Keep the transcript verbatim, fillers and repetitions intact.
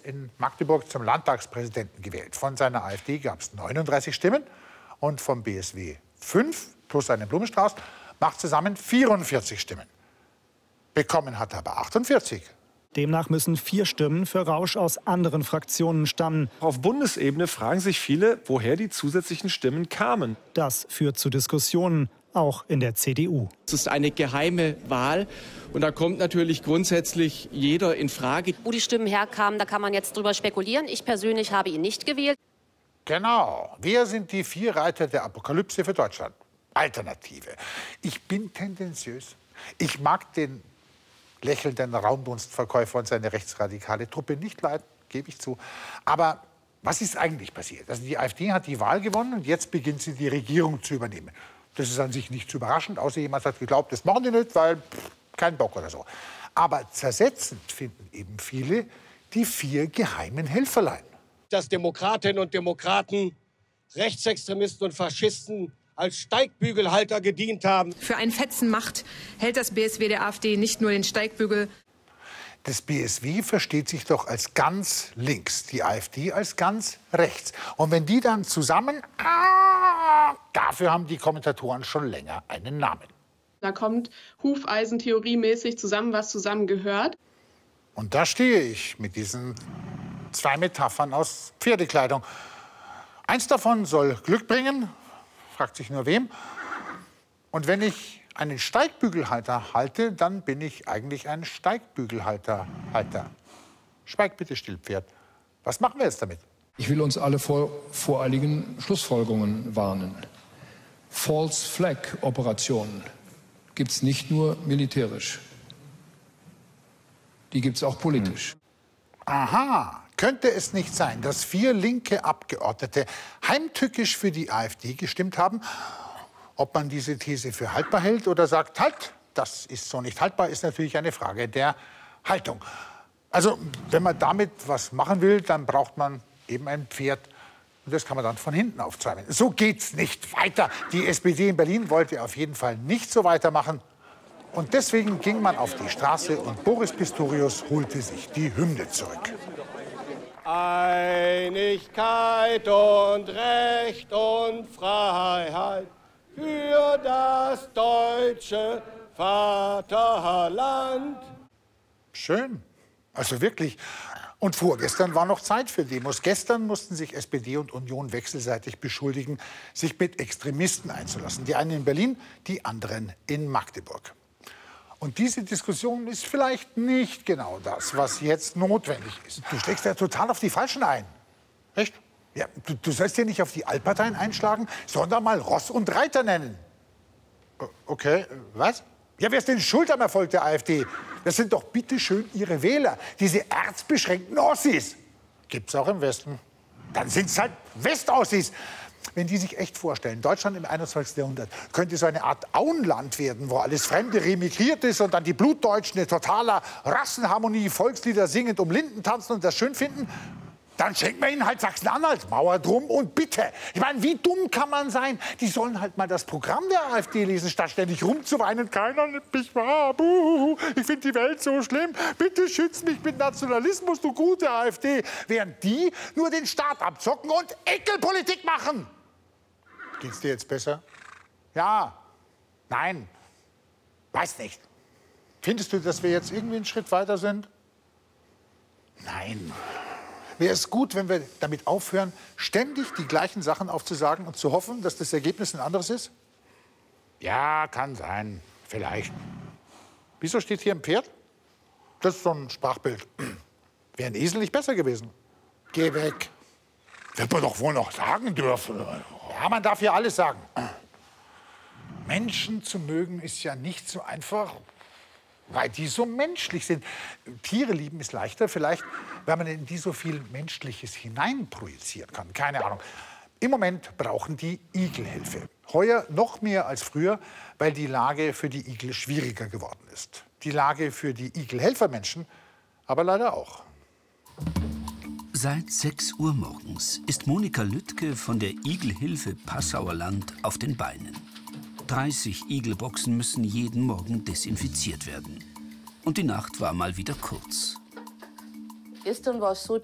in Magdeburg zum Landtagspräsidenten gewählt. Von seiner AfD gab es neununddreißig Stimmen und vom B S W fünf plus einen Blumenstrauß, macht zusammen vierundvierzig Stimmen. Bekommen hat er aber achtundvierzig. Demnach müssen vier Stimmen für Rausch aus anderen Fraktionen stammen. Auf Bundesebene fragen sich viele, woher die zusätzlichen Stimmen kamen. Das führt zu Diskussionen, auch in der C D U. Es ist eine geheime Wahl und da kommt natürlich grundsätzlich jeder in Frage. Wo die Stimmen herkamen, da kann man jetzt drüber spekulieren. Ich persönlich habe ihn nicht gewählt. Genau. Wer sind die vier Reiter der Apokalypse für Deutschland? Alternative. Ich bin tendenziös. Ich mag den lächelnden Raumdunstverkäufer und seine rechtsradikale Truppe nicht leiden, gebe ich zu. Aber was ist eigentlich passiert? Also die AfD hat die Wahl gewonnen und jetzt beginnt sie, die Regierung zu übernehmen. Das ist an sich nicht zu überraschend, außer jemand hat geglaubt, das machen die nicht, weil pff, kein Bock oder so. Aber zersetzend finden eben viele die vier geheimen Helferlein. Dass Demokratinnen und Demokraten, Rechtsextremisten und Faschisten als Steigbügelhalter gedient haben. Für ein Fetzen Macht hält das B S W der AfD nicht nur den Steigbügel. Das B S W versteht sich doch als ganz links, die AfD als ganz rechts. Und wenn die dann zusammen, ah, dafür haben die Kommentatoren schon länger einen Namen. Da kommt Hufeisentheoriemäßig zusammen, was zusammengehört. Und da stehe ich mit diesen zwei Metaphern aus Pferdekleidung. Eins davon soll Glück bringen, fragt sich nur wem. Und wenn ich einen Steigbügelhalter halte, dann bin ich eigentlich ein Steigbügelhalter. Halter. Schweig bitte still, Pferd. Was machen wir jetzt damit? Ich will uns alle vor voreiligen Schlussfolgerungen warnen. False Flag Operationen gibt es nicht nur militärisch. Die gibt es auch politisch. Aha. Könnte es nicht sein, dass vier linke Abgeordnete heimtückisch für die AfD gestimmt haben? Ob man diese These für haltbar hält oder sagt, halt, das ist so nicht haltbar, ist natürlich eine Frage der Haltung. Also, wenn man damit was machen will, dann braucht man eben ein Pferd. Und das kann man dann von hinten aufzäumen. So geht's nicht weiter. Die S P D in Berlin wollte auf jeden Fall nicht so weitermachen. Und deswegen ging man auf die Straße und Boris Pistorius holte sich die Hymne zurück. Einigkeit und Recht und Freiheit für das deutsche Vaterland. Schön. Also wirklich. Und vorgestern war noch Zeit für Demos. Gestern mussten sich S P D und Union wechselseitig beschuldigen, sich mit Extremisten einzulassen. Die einen in Berlin, die anderen in Magdeburg. Und diese Diskussion ist vielleicht nicht genau das, was jetzt notwendig ist. Du schlägst ja total auf die Falschen ein. Echt? Ja, du, du sollst ja nicht auf die Altparteien einschlagen, sondern mal Ross und Reiter nennen. Okay, was? Ja, wer ist denn schuld am Erfolg der AfD? Das sind doch bitteschön ihre Wähler, diese erzbeschränkten Ossis. Gibt's auch im Westen. Dann sind's halt Westossis. Wenn die sich echt vorstellen, Deutschland im einundzwanzigsten Jahrhundert könnte so eine Art Auenland werden, wo alles Fremde remigriert ist und dann die Blutdeutschen in totaler Rassenharmonie Volkslieder singend um Linden tanzen und das schön finden, dann schenkt man ihnen halt Sachsen-Anhalt, Mauer drum und bitte. Ich meine, wie dumm kann man sein? Die sollen halt mal das Programm der AfD lesen, statt ständig rumzuweinen. Keiner nimmt mich wahr. Buh, ich finde die Welt so schlimm. Bitte schütz mich mit Nationalismus, du gute AfD. Während die nur den Staat abzocken und Ekelpolitik machen. Geht's dir jetzt besser? Ja. Nein. Weiß nicht. Findest du, dass wir jetzt irgendwie einen Schritt weiter sind? Nein. Wäre es gut, wenn wir damit aufhören, ständig die gleichen Sachen aufzusagen und zu hoffen, dass das Ergebnis ein anderes ist? Ja, kann sein. Vielleicht. Wieso steht hier ein Pferd? Das ist so ein Sprachbild. Wäre ein Esel nicht besser gewesen. Geh weg. Wird man doch wohl noch sagen dürfen. Ja, man darf ja alles sagen. Menschen zu mögen ist ja nicht so einfach, weil die so menschlich sind. Tiere lieben ist leichter, vielleicht, weil man in die so viel Menschliches hineinprojizieren kann. Keine Ahnung. Im Moment brauchen die Igel Hilfe. Heuer noch mehr als früher, weil die Lage für die Igel schwieriger geworden ist. Die Lage für die Igelhelfermenschen aber leider auch. Seit sechs Uhr morgens ist Monika Lüttke von der Igelhilfe Passauer Land auf den Beinen. dreißig Igelboxen müssen jeden Morgen desinfiziert werden. Und die Nacht war mal wieder kurz. Gestern war es so,